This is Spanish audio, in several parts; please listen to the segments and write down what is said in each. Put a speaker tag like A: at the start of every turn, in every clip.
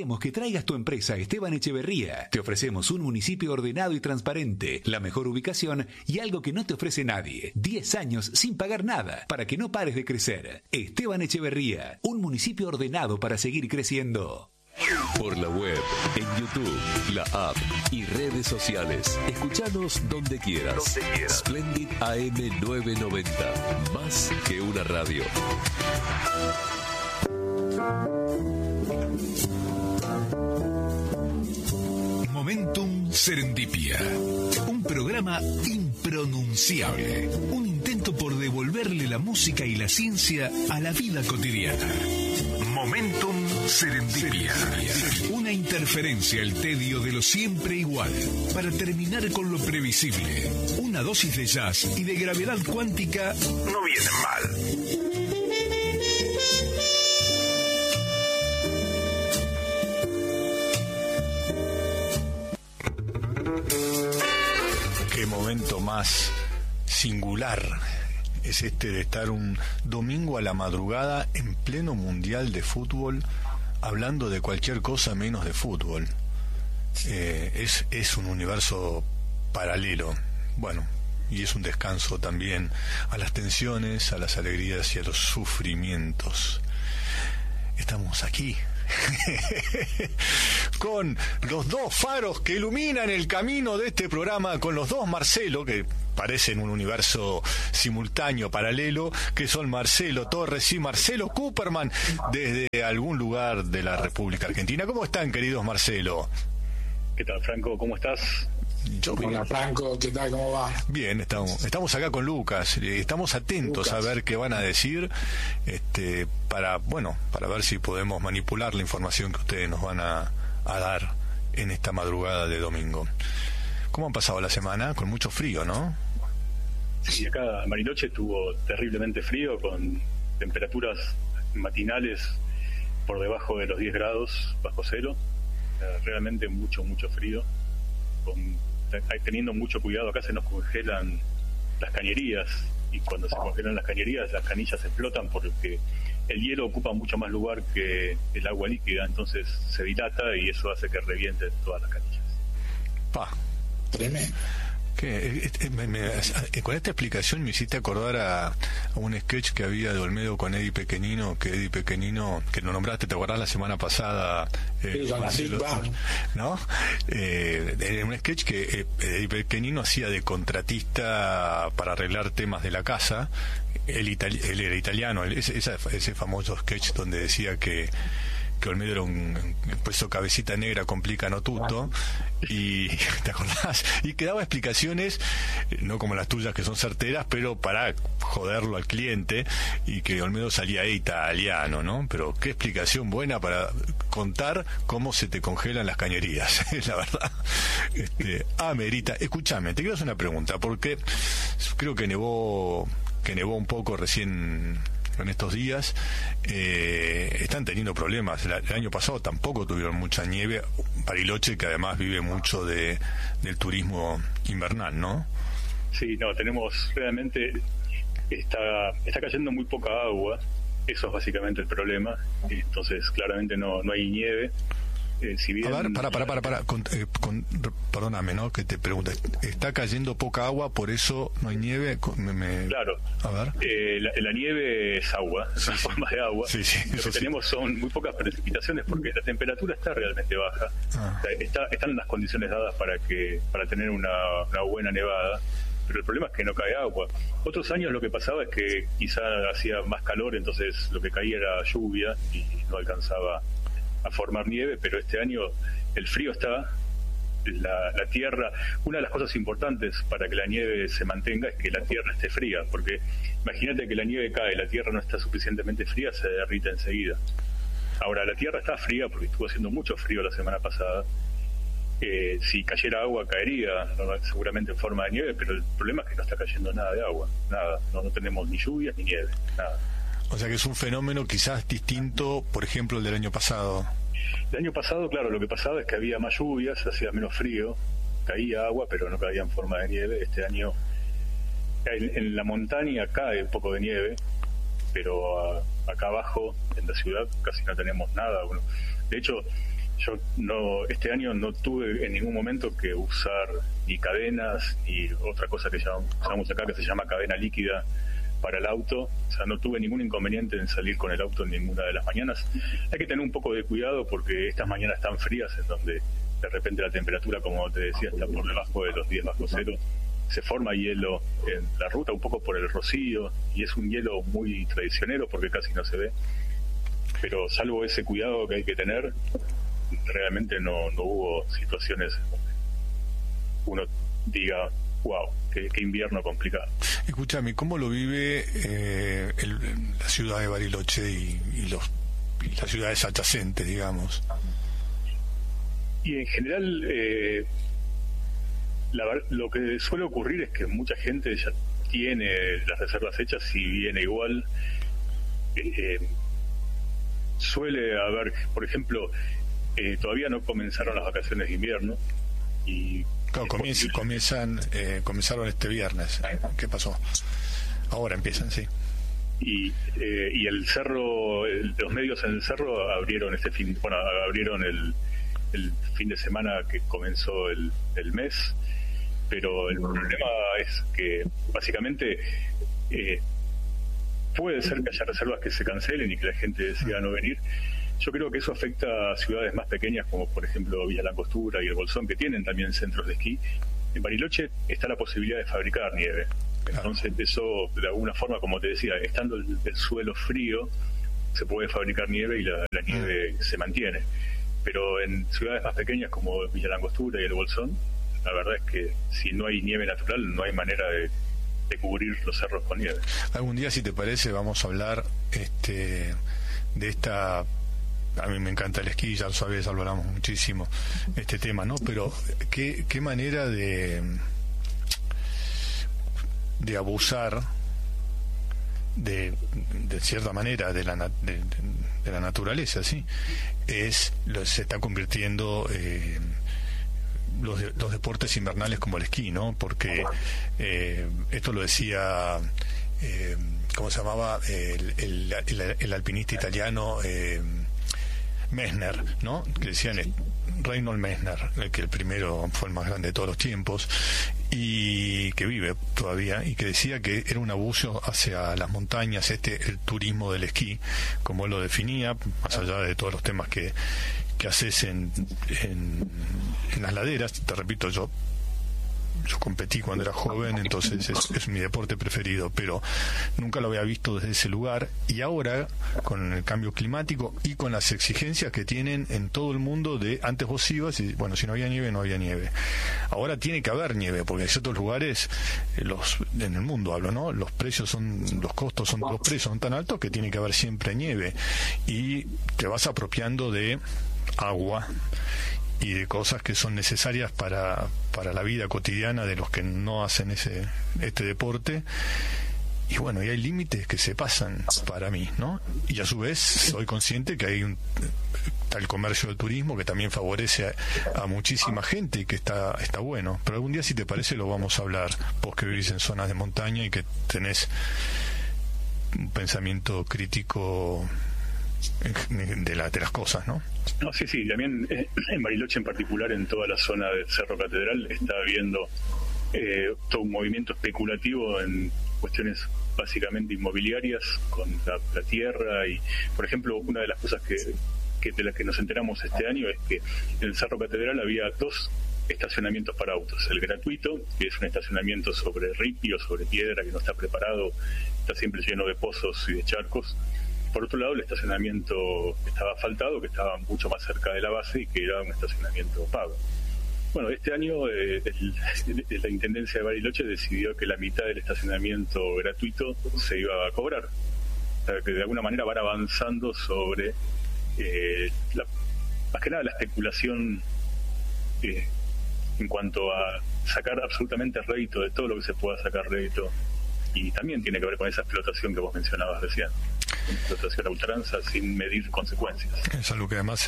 A: Queremos que traigas tu empresa a Esteban Echeverría. Te ofrecemos un municipio ordenado y transparente, la mejor ubicación y algo que no te ofrece nadie. 10 años sin pagar nada, para que no pares de crecer. Esteban Echeverría, un municipio ordenado para seguir creciendo.
B: Por la web, en YouTube, la app y redes sociales. Escuchanos donde quieras. Splendid AM 990. Más que una radio.
C: Momentum Serendipia. Un programa impronunciable. Un intento por devolverle la música y la ciencia a la vida cotidiana. Momentum Serendipia. Una interferencia al tedio de lo siempre igual, para terminar con lo previsible. Una dosis de jazz y de gravedad cuántica no viene mal.
D: Qué momento más singular es este de estar un domingo a la madrugada en pleno mundial de fútbol, hablando de cualquier cosa menos de fútbol. Es un universo paralelo. Bueno, y es un descanso también a las tensiones, a las alegrías y a los sufrimientos. Estamos aquí con los dos faros que iluminan el camino de este programa, con los dos Marcelo, que parecen un universo simultáneo, paralelo, que son Marcelo Torres y Marcelo Cooperman, desde algún lugar de la República Argentina. ¿Cómo están, queridos Marcelo?
E: ¿Qué tal, Franco? ¿Cómo estás?
F: Hola, Franco, ¿qué tal? ¿Cómo va?
D: Bien, estamos acá con Lucas, estamos atentos a ver qué van a decir, para ver si podemos manipular la información que ustedes nos van a dar en esta madrugada de domingo. ¿Cómo han pasado la semana? Con mucho frío, ¿no?
E: Sí, acá en Bariloche estuvo terriblemente frío, con temperaturas matinales por debajo de los 10 grados bajo cero. Realmente mucho frío. Teniendo mucho cuidado, acá se nos congelan las cañerías, y cuando se congelan las cañerías, las canillas explotan porque el hielo ocupa mucho más lugar que el agua líquida, entonces se dilata y eso hace que revienten todas las canillas.
F: Tremendo.
D: Con esta explicación me hiciste acordar a un sketch que había de Olmedo con Eddie Pequenino, que lo nombraste, ¿te acordás la semana pasada? ¿No? Era un sketch que Eddie Pequenino hacía de contratista para arreglar temas de la casa. Él era italiano, ese famoso sketch donde decía que Olmedo era un puesto cabecita negra complicano tutto, y ¿te acordás? Y que daba explicaciones, no como las tuyas que son certeras, pero para joderlo al cliente, y que Olmedo salía italiano, ¿no? Pero qué explicación buena para contar cómo se te congelan las cañerías, la verdad. Merita. Escúchame, te quiero hacer una pregunta, porque creo que nevó un poco recién en estos días. Están teniendo problemas. El año pasado tampoco tuvieron mucha nieve. Bariloche, que además vive mucho del turismo invernal, ¿no?
E: Sí, tenemos realmente, está cayendo muy poca agua. Eso es básicamente el problema. Entonces claramente no hay nieve. Si bien...
D: A ver, perdóname, ¿no? Que te pregunte. ¿Está cayendo poca agua, por eso no hay nieve?
E: Claro.
D: A ver.
E: La nieve es agua, es una forma de agua.
D: Sí,
E: lo que tenemos son muy pocas precipitaciones porque la temperatura está realmente baja. Están las condiciones dadas para tener una buena nevada, pero el problema es que no cae agua. Otros años lo que pasaba es que quizá hacía más calor, entonces lo que caía era lluvia y no alcanzaba a formar nieve, pero este año el frío está, la tierra, una de las cosas importantes para que la nieve se mantenga es que la tierra esté fría, porque imagínate que la nieve cae, la tierra no está suficientemente fría, se derrite enseguida. Ahora, la tierra está fría porque estuvo haciendo mucho frío la semana pasada. Si cayera agua caería, seguramente en forma de nieve, pero el problema es que no está cayendo nada de agua, nada, no tenemos ni lluvias ni nieve, nada.
D: O sea que es un fenómeno quizás distinto, por ejemplo, el del año pasado.
E: El año pasado, claro, lo que pasaba es que había más lluvias, hacía menos frío, caía agua, pero no caía en forma de nieve. Este año en la montaña cae un poco de nieve, pero acá abajo, en la ciudad, casi no tenemos nada. Bueno, de hecho, este año no tuve en ningún momento que usar ni cadenas ni otra cosa que usamos acá que se llama cadena líquida para el auto. O sea, no tuve ningún inconveniente en salir con el auto en ninguna de las mañanas. Hay que tener un poco de cuidado porque estas mañanas tan frías en donde de repente la temperatura, como te decía, está por debajo de los 10 bajo cero. Se forma hielo en la ruta un poco por el rocío y es un hielo muy traicionero porque casi no se ve. Pero salvo ese cuidado que hay que tener, realmente no hubo situaciones donde uno diga, wow, qué invierno complicado.
D: Escúchame, ¿cómo lo vive la ciudad de Bariloche y las ciudades adyacentes, digamos?
E: Y en general, lo que suele ocurrir es que mucha gente ya tiene las reservas hechas y viene igual. Suele haber, por ejemplo, todavía no comenzaron las vacaciones de invierno y
D: claro, comenzaron este viernes. ¿Qué pasó? Ahora empiezan, sí.
E: Y el cerro, los medios en el cerro abrieron abrieron el fin de semana que comenzó el mes, pero el problema es que básicamente puede ser que haya reservas que se cancelen y que la gente decida no venir. Yo creo que eso afecta a ciudades más pequeñas como por ejemplo Villa Langostura y El Bolsón, que tienen también centros de esquí. En Bariloche está la posibilidad de fabricar nieve. Entonces eso, de alguna forma, como te decía, estando el suelo frío, se puede fabricar nieve y la nieve se mantiene. Pero en ciudades más pequeñas como Villa Langostura y El Bolsón, la verdad es que si no hay nieve natural, no hay manera de cubrir los cerros con nieve.
D: Algún día, si te parece, vamos a hablar de esta... A mí me encanta el esquí, ya lo sabes, hablamos muchísimo este tema, ¿no? Pero qué manera de abusar de cierta manera de la naturaleza, ¿sí? Se está convirtiendo los deportes invernales como el esquí, ¿no? Porque esto lo decía ¿cómo se llamaba? El alpinista italiano Messner, ¿no? Que decían Reinhold Messner, que el primero fue el más grande de todos los tiempos y que vive todavía, y que decía que era un abuso hacia las montañas, el turismo del esquí, como él lo definía, más allá de todos los temas que haces en las laderas. Te repito, yo competí cuando era joven, entonces es mi deporte preferido, pero nunca lo había visto desde ese lugar, y ahora con el cambio climático y con las exigencias que tienen en todo el mundo de antes vos ibas y bueno, si no había nieve, no había nieve. Ahora tiene que haber nieve, porque en ciertos lugares, en el mundo hablo, ¿no? Los precios los precios son tan altos que tiene que haber siempre nieve, y te vas apropiando de agua y de cosas que son necesarias para la vida cotidiana de los que no hacen este deporte. Y bueno, y hay límites que se pasan para mí, ¿no? Y a su vez soy consciente que hay tal comercio del turismo que también favorece a muchísima gente y que está bueno. Pero algún día, si te parece, lo vamos a hablar, vos que vivís en zonas de montaña y que tenés un pensamiento crítico de las cosas, ¿no?
E: No, sí, también en Bariloche en particular, en toda la zona del Cerro Catedral, está habiendo todo un movimiento especulativo en cuestiones básicamente inmobiliarias con la tierra. Y por ejemplo, una de las cosas de las que nos enteramos este año es que en el Cerro Catedral había 2 estacionamientos para autos: el gratuito, que es un estacionamiento sobre ripio, sobre piedra, que no está preparado, está siempre lleno de pozos y de charcos. Por otro lado, el estacionamiento que estaba asfaltado, que estaba mucho más cerca de la base y que era un estacionamiento pago. Bueno, este año la Intendencia de Bariloche decidió que la mitad del estacionamiento gratuito se iba a cobrar. O sea, que de alguna manera van avanzando sobre más que nada la especulación en cuanto a sacar absolutamente rédito de todo lo que se pueda sacar rédito. Y también tiene que ver con esa explotación que vos mencionabas recién. Explotación a ultranza sin medir consecuencias.
D: Es algo que además se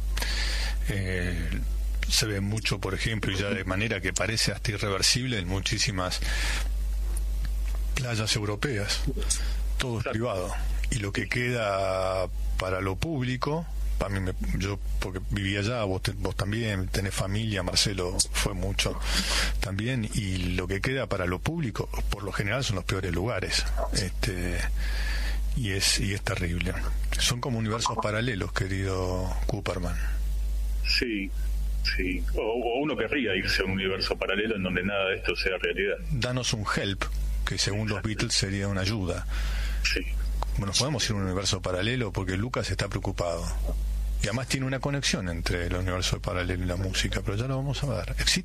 D: ve mucho, por ejemplo, y ya de manera que parece hasta irreversible, en muchísimas playas europeas. Todo es privado, y lo que queda para lo público, para mí, yo porque vivía allá, vos también tenés familia, Marcelo fue mucho también, y lo que queda para lo público, por lo general, son los peores lugares. Y es terrible. Son como universos paralelos, querido Cooperman.
E: Sí. O uno querría irse a un universo paralelo en donde nada de esto sea realidad.
D: Danos un help, que según los Beatles sería una ayuda.
E: Sí.
D: Bueno, podemos ir a un universo paralelo porque Lucas está preocupado. Y además tiene una conexión entre el universo paralelo y la música, pero ya lo vamos a ver.